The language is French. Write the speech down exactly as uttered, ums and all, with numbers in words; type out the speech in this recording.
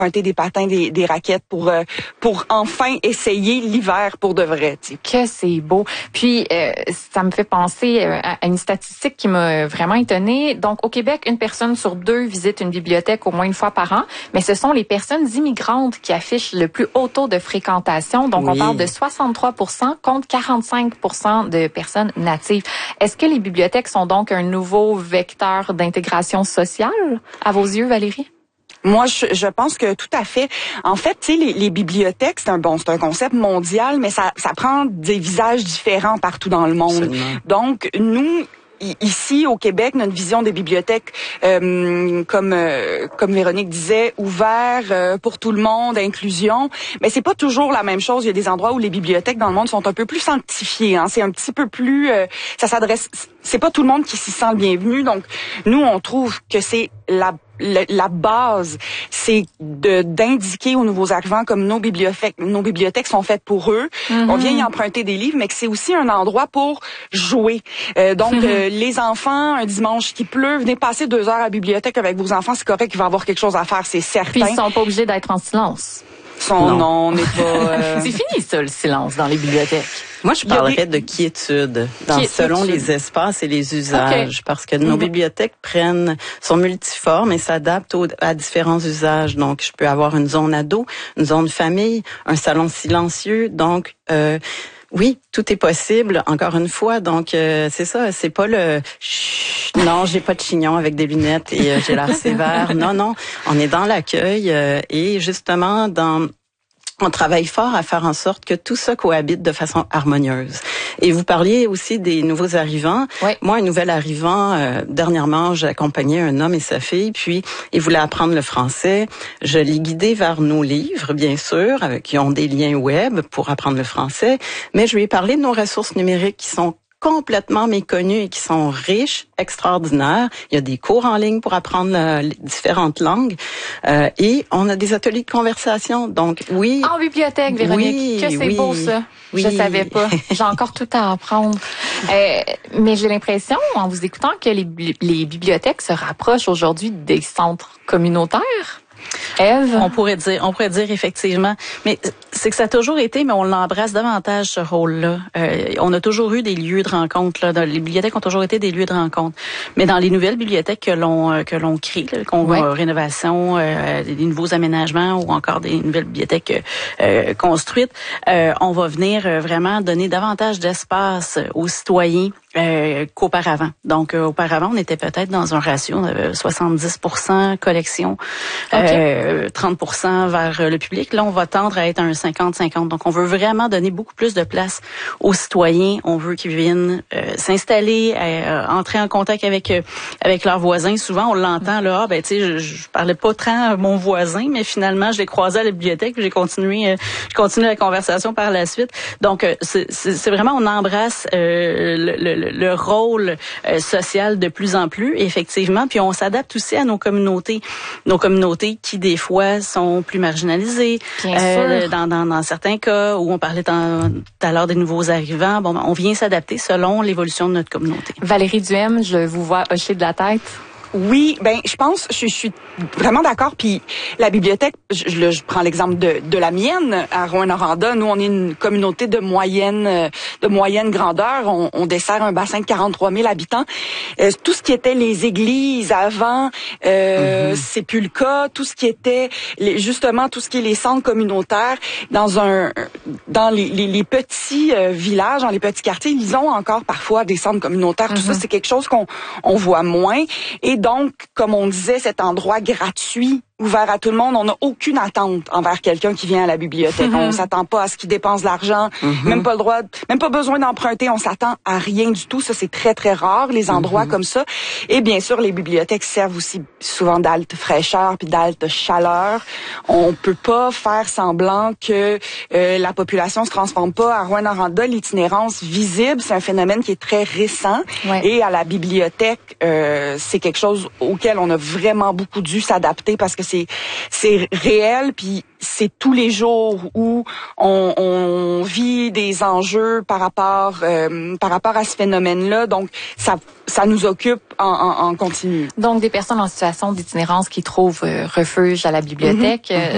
emprunter des patins, des, des raquettes pour euh, pour enfin essayer l'hiver pour de vrai. T'sais. Que c'est beau. Puis euh, ça me fait penser à une statistique qui m'a vraiment étonnée. Donc au Québec, une personne sur deux visite une bibliothèque au moins une fois par an, mais ce sont les personnes immigrantes qui affichent le plus haut taux de fréquentation. Donc oui. On parle de soixante-trois pour cent contre quarante-cinq pour cent de personnes natives. Est-ce que les bibliothèques sont donc un nouveau vecteur d'intégration sociale à vos yeux, Valérie? Moi, je, je pense que tout à fait. En fait, tu sais, les, les bibliothèques, c'est un bon, c'est un concept mondial, mais ça, ça prend des visages différents partout dans le monde. Absolument. Donc, nous, ici au Québec, notre vision des bibliothèques, euh, comme euh, comme Véronique disait, ouvert euh, pour tout le monde, inclusion. Mais c'est pas toujours la même chose. Il y a des endroits où les bibliothèques dans le monde sont un peu plus sanctifiées. Hein. C'est un petit peu plus, euh, ça s'adresse. C'est pas tout le monde qui s'y sent le bienvenu. Donc nous, on trouve que c'est la La, la base, c'est de d'indiquer aux nouveaux arrivants comme nos bibliothèques, nos bibliothèques sont faites pour eux. Mm-hmm. On vient y emprunter des livres, mais que c'est aussi un endroit pour jouer. Euh, donc, mm-hmm. euh, les enfants, un dimanche qui pleut, venez passer deux heures à la bibliothèque avec vos enfants, c'est correct, il va y avoir quelque chose à faire, c'est certain. Puis ils sont pas obligés d'être en silence. Son, non, non, on n'est pas... Euh... c'est fini ça, le silence dans les bibliothèques. Moi, je parlerais des... de quiétude, dans, quiétude, selon les espaces et les usages, okay. parce que nos mm-hmm. bibliothèques prennent, sont multiformes et s'adaptent aux, à différents usages. Donc, je peux avoir une zone ado, une zone famille, un salon silencieux. Donc, euh, oui, tout est possible. Encore une fois, donc euh, c'est ça. C'est pas le Chut, non, j'ai pas de chignon avec des lunettes et euh, j'ai l'air sévère. Non, non, on est dans l'accueil euh, et justement dans on travaille fort à faire en sorte que tout ça cohabite de façon harmonieuse. Et vous parliez aussi des nouveaux arrivants. Oui. Moi, un nouvel arrivant, euh, dernièrement, j'ai accompagné un homme et sa fille, puis il voulait apprendre le français. Je l'ai guidé vers nos livres, bien sûr, avec, qui ont des liens web pour apprendre le français, mais je lui ai parlé de nos ressources numériques qui sont complètement méconnus et qui sont riches, extraordinaires. Il y a des cours en ligne pour apprendre euh, les différentes langues euh, et on a des ateliers de conversation. Donc oui. En bibliothèque, Véronique, oui, que c'est oui, beau ça. Oui. Je savais pas. J'ai encore tout à apprendre. Euh, mais j'ai l'impression, en vous écoutant, que les, les bibliothèques se rapprochent aujourd'hui des centres communautaires. Ève? On pourrait dire, on pourrait dire effectivement, mais c'est que ça a toujours été, mais on l'embrasse davantage ce rôle-là. Euh, on a toujours eu des lieux de rencontre. Là, dans, les bibliothèques ont toujours été des lieux de rencontre. Mais dans les nouvelles bibliothèques que l'on que l'on crée, là, qu'on ouais. euh, rénovation, euh, des nouveaux aménagements ou encore des nouvelles bibliothèques euh, construites, euh, on va venir euh, vraiment donner davantage d'espace aux citoyens. Euh, qu'auparavant. Donc, euh, auparavant, on était peut-être dans un ratio de soixante-dix pour cent collection, okay. euh, trente pour cent vers le public. Là, on va tendre à être à un cinquante cinquante. Donc, on veut vraiment donner beaucoup plus de place aux citoyens. On veut qu'ils viennent euh, s'installer, euh, entrer en contact avec euh, avec leurs voisins. Souvent, on l'entend là, ah, ben tu sais, je, je parlais pas tant à mon voisin, mais finalement, je l'ai croisé à la bibliothèque, puis j'ai continué, euh, j'ai continué la conversation par la suite. Donc, euh, c'est, c'est, c'est vraiment, on embrasse euh, le, le le rôle euh, social de plus en plus, effectivement, puis on s'adapte aussi à nos communautés, nos communautés qui des fois sont plus marginalisées, euh, dans, dans dans certains cas où on parlait tout à l'heure des nouveaux arrivants, bon, on vient s'adapter selon l'évolution de notre communauté. Valérie Duhem, je vous vois hocher de la tête. Oui, ben je pense, je, je suis vraiment d'accord. Puis la bibliothèque, je, je, je prends l'exemple de, de la mienne à Rouyn-Noranda. Nous, on est une communauté de moyenne, de moyenne grandeur. On, on dessert un bassin de quarante-trois mille habitants. Euh, tout ce qui était les églises avant, euh, mm-hmm. c'est plus le cas. Tout ce qui était les, justement tout ce qui est les centres communautaires dans un, dans les, les, les petits euh, villages, dans les petits quartiers, ils ont encore parfois des centres communautaires. Mm-hmm. Tout ça, c'est quelque chose qu'on on voit moins. Et donc, comme on disait, cet endroit gratuit, ouvert à tout le monde, on n'a aucune attente envers quelqu'un qui vient à la bibliothèque. Mm-hmm. On s'attend pas à ce qu'il dépense de l'argent, mm-hmm. même pas le droit, même pas besoin d'emprunter. On s'attend à rien du tout. Ça, c'est très très rare, les endroits mm-hmm. comme ça. Et bien sûr, les bibliothèques servent aussi souvent d'halte fraîcheur puis d'halte chaleur. On peut pas faire semblant que euh, la population se transforme pas. À Rouyn-Noranda, l'itinérance visible, c'est un phénomène qui est très récent. Ouais. Et à la bibliothèque, euh, c'est quelque chose auquel on a vraiment beaucoup dû s'adapter parce que c'est c'est réel, puis c'est tous les jours où on, on vit des enjeux par rapport euh, par rapport à ce phénomène-là. Donc ça ça nous occupe en, en, en continu. Donc des personnes en situation d'itinérance qui trouvent euh, refuge à la bibliothèque. Mm-hmm.